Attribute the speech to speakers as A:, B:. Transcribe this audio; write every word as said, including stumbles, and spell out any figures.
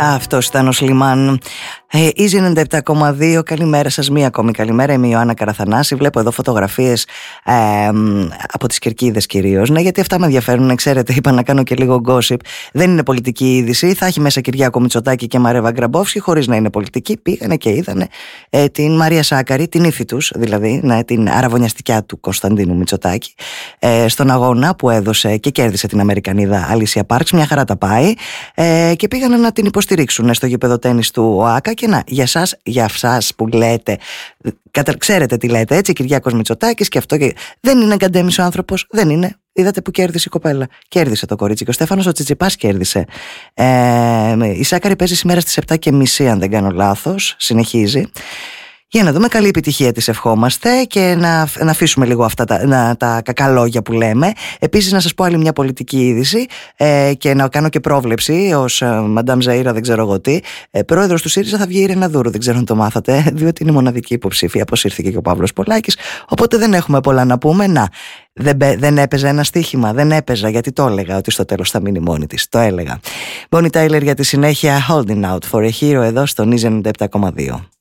A: Αυτός ήταν ο Σλιμάν. Easy ενενήντα επτά κόμμα δύο. Καλημέρα σας, μία ακόμη καλημέρα. Είμαι η Ιωάννα Καραθανάση. Βλέπω εδώ φωτογραφίες ε, από τις Κερκίδες κυρίως. Ναι, γιατί αυτά με ενδιαφέρουν. Ξέρετε, είπα να κάνω και λίγο gossip. Δεν είναι πολιτική είδηση. Θα έχει μέσα Κυριάκο Μητσοτάκη και Μαρέβα Γκραμπόφσκι, χωρίς να είναι πολιτική. Πήγανε και είδανε ε, την Μαρία Σάκαρη, την ύφη τους, δηλαδή, ναι, την αραβωνιαστικιά του Κωνσταντίνου Μητσοτάκη, ε, στον αγώνα που έδωσε και κέρδισε την Αμερικανίδα Αλίσια Πάρξ. Μια χαρά τα πάει. Ε, και πήγανε να την υποστηρίξουν στο γήπεδο τένις του ΟΑΚΑ. Και να, για σας, για σας που λέτε, κατα... ξέρετε τι λέτε, έτσι, Κυριάκος Μητσοτάκης και αυτό και... δεν είναι εγκαντέμις ο άνθρωπος, δεν είναι. Είδατε που κέρδισε η κοπέλα. Κέρδισε το κορίτσι και ο Στέφανος ο Τσιτσιπάς κέρδισε. Ε, η Σάκαρη παίζει σήμερα στις επτά και μισή, αν δεν κάνω λάθος, συνεχίζει. Για να δούμε, καλή επιτυχία της ευχόμαστε και να, να αφήσουμε λίγο αυτά τα, να, τα κακά λόγια που λέμε. Επίσης να σας πω άλλη μια πολιτική είδηση ε, και να κάνω και πρόβλεψη ως ε, Μαντάμ Ζαΐρα, δεν ξέρω εγώ τι. Ε, πρόεδρος του ΣΥΡΙΖΑ θα βγει η Ιρένα Δούρου, δεν ξέρω αν το μάθατε, διότι είναι η μοναδική υποψήφια, αποσύρθηκε και ο Παύλος Πολάκης. Οπότε δεν έχουμε πολλά να πούμε. Να, δεν, δεν έπαιζε ένα στοίχημα, δεν έπαιζα γιατί το έλεγα ότι στο τέλος θα μείνει μόνη της. Το έλεγα. Bonnie Tyler για τη συνέχεια, Holding Out for a Hero εδώ στον Easy ενενήντα επτά κόμμα δύο.